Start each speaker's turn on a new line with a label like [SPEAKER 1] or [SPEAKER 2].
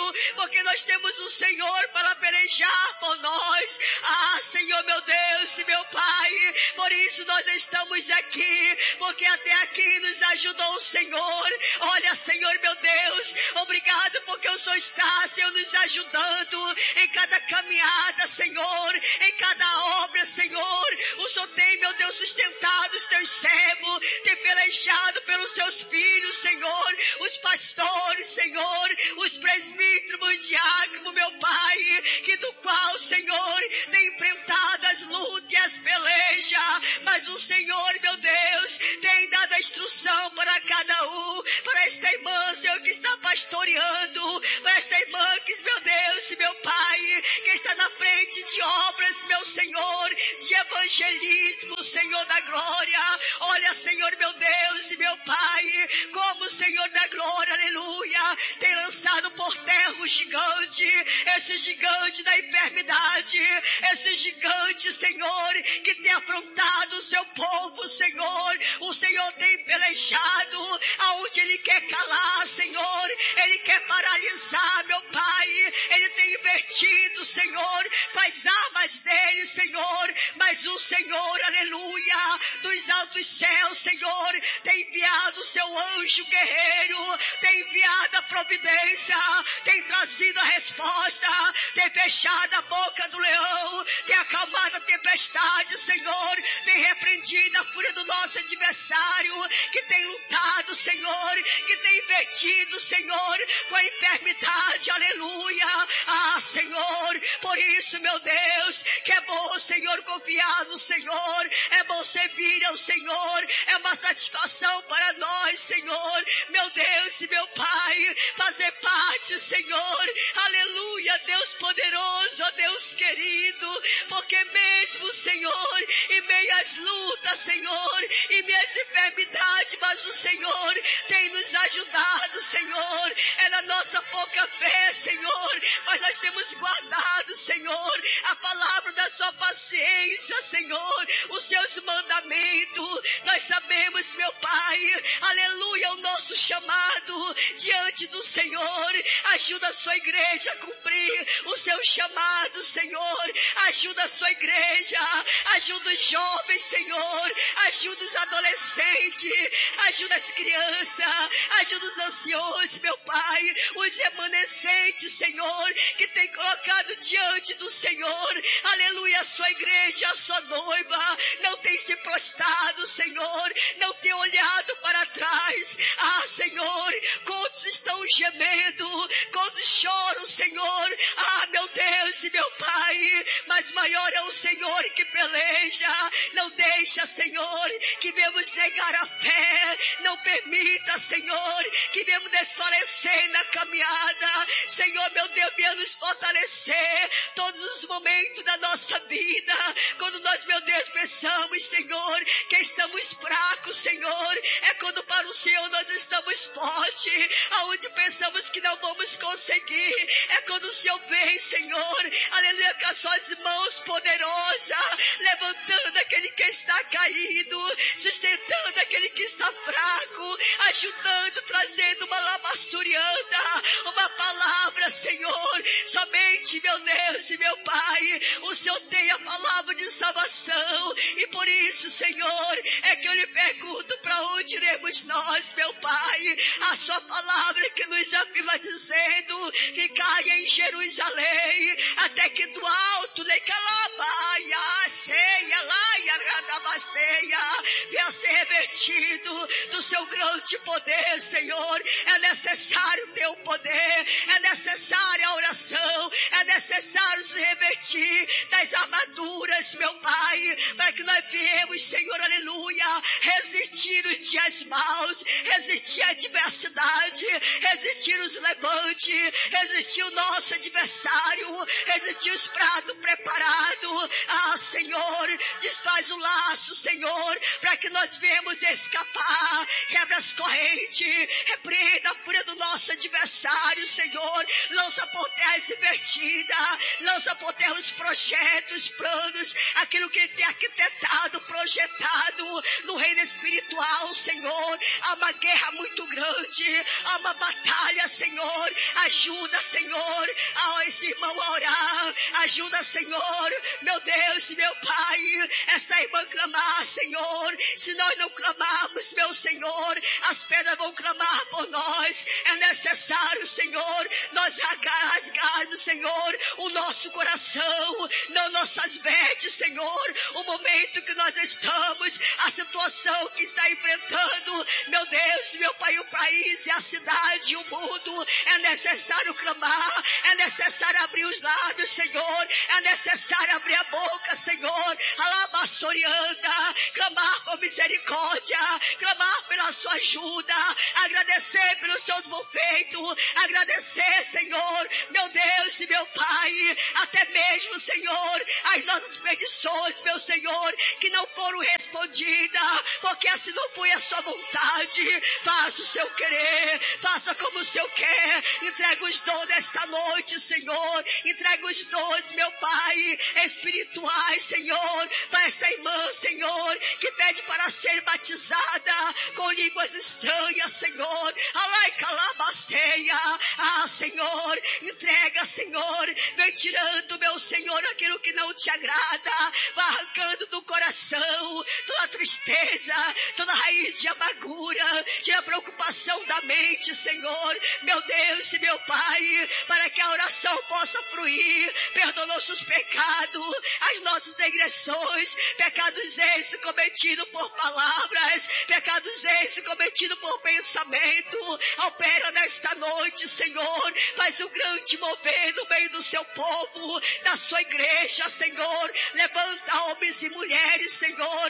[SPEAKER 1] porque nós temos o Senhor para pelejar por nós. Senhor, meu Deus e meu Pai, por isso nós estamos aqui, porque até aqui nos ajudou o Senhor. Olha, Senhor, meu Deus, obrigado porque o Senhor está, Senhor, nos ajudando em cada caminhada, Senhor, em cada obra, Senhor. O Senhor tem, meu Deus, sustentado os teus servos, tem pelejado pelos seus filhos, Senhor, os pastores, Senhor, os presbíteros, o diácono, meu Pai, que do qual, Senhor, tem enfrentado as lutas e as pelejas, mas o Senhor, meu Deus, tem dado a instrução para cada um, para esta irmã, Senhor, que está pastoreando, para esta irmã que, meu Deus e meu Pai, que está na frente de obras, meu Senhor, de evangelismo, Senhor da glória. Olha, Senhor, meu Deus e meu Pai, como o Senhor da glória, aleluia, tem lançado por terra o gigante, esse gigante da enfermidade, esse gigante, Senhor, que tem afrontado o seu povo, Senhor. O Senhor tem pelejado aonde Ele quer calar, Senhor, Ele quer paralisar, meu Pai, Ele tem invertido, Senhor, com as armas dele, Senhor, mas o Senhor, aleluia, dos altos céus, Senhor, tem enviado o seu anjo guerreiro, tem enviado a providência, tem trazido a resposta, tem fechado a boca do leão, tem acalmado a tempestade, Senhor, tem repreendido a fúria do nosso adversário, que tem lutado, Senhor, que tem invertido, Senhor, com a enfermidade, aleluia. Senhor, por isso, meu Deus, que é bom, Senhor, confiar no Senhor, é bom servir ao Senhor, é uma satisfação para nós, Senhor, meu Deus e meu Pai, fazer parte, Senhor, aleluia, Deus poderoso, ó Deus querido, porque mesmo, Senhor, em meio às lutas, Senhor, em meio às enfermidades, mas o Senhor tem nos ajudado, Senhor, é na nossa pouca fé, Senhor, mas nós temos guardado, Senhor, a palavra da sua paciência, Senhor, os seus mandamentos. Nós sabemos, meu Pai, aleluia, o nosso chamado diante do Senhor. Ajuda a sua igreja a cumprir o seu chamado, Senhor. Ajuda a sua igreja, ajuda os jovens, Senhor, ajuda os adolescentes, ajuda as crianças, ajuda os anciões, meu Pai, os remanescentes, Senhor, que tem colocado diante do Senhor, aleluia, a sua igreja, a sua noiva, não tem se prostrado, Senhor, não tem olhado para trás. Senhor, quantos estão gemendo, quantos choram, Senhor, meu Deus e meu Pai, mas maior é o Senhor que peleja. Não deixa, Senhor, que venhamos negar a fé, não permita, Senhor, que venhamos desfalecer na caminhada. Senhor, meu Deus, venha nos fortalecer todos os momentos da nossa vida, quando nós, meu Deus, pensamos, Senhor, que estamos fracos, Senhor, é quando para o Senhor nós estamos fortes, aonde pensamos que não vamos conseguir, é quando o Senhor vem, Senhor, aleluia, com as suas mãos poderosas, levantando aquele que está caído, sustentando aquele que está fraco, ajudando, trazendo uma lamaçurianda, uma palavra, Senhor, somente, meu Deus e meu Pai, o Senhor tem a palavra de salvação, e por isso, Senhor, é que eu lhe pergunto, para onde iremos nós, meu Pai? A sua palavra que nos afirma dizendo que caia em Jerusalém, até que do alto, venha ser revertido do seu grande poder, Senhor. É necessário o teu poder, é necessária a oração, é necessário se revertir das armaduras, meu Pai, para que nós viemos, Senhor, aleluia, resistir os dias maus, resistir a adversidade, resistir os levantes, resistir o nosso adversário, resistir os pratos preparados. Senhor, desfaz o laço, Senhor, para que nós venhamos escapar, quebra as correntes, repreenda a fúria do nosso adversário, Senhor, lança por terra essa invertida, lança por terra os projetos, planos, aquilo que ele tem arquitetado, projetado no reino espiritual, Senhor. Há uma guerra muito grande, há uma batalha, Senhor. Ajuda, Senhor, esse irmão a orar. Ajuda, Senhor, meu Deus e meu Pai, essa irmã clamar, Senhor. Se nós não clamarmos, meu Senhor, as pedras vão clamar por nós. É necessário, Senhor, nós rasgarmos, Senhor, o nosso coração, não nossas vestes, Senhor. O momento que nós estamos, a situação que está enfrentando, meu Deus, meu Pai, o país e a cidade e o mundo, é necessário clamar, é necessário abrir os lábios, Senhor, é necessário abrir a boca, Senhor, alabaçorianda, clamar por misericórdia, clamar pela sua ajuda, agradecer pelos seus bons feitos, agradecer, Senhor, meu Deus e meu Pai, até mesmo, Senhor, as nossas petições, meu Senhor, que não foram respondidas, porque assim não foi a sua vontade. Faça o seu querer, faça como o Senhor quer. Entrega os dons desta noite, Senhor, entrega os dons, meu Pai, espirituais, Senhor, para essa irmã, Senhor, que pede para ser batizada com línguas estranhas, Senhor. Alai calabasteia. Senhor, entrega, Senhor, vem tirando, meu Senhor, aquilo que não te agrada, vai arrancando do coração toda tristeza, toda raiz de amargura, tira a preocupação da mente, Senhor, meu Deus e meu Pai, para que a oração possa fluir. Perdoa nossos pecados, as nossas regressões, pecados esses cometidos por palavras, pecados esses cometidos por pensamento. Opera nesta noite, Senhor, faz um grande mover no meio do seu povo, da sua igreja, Senhor. Levanta homens e mulheres, Senhor,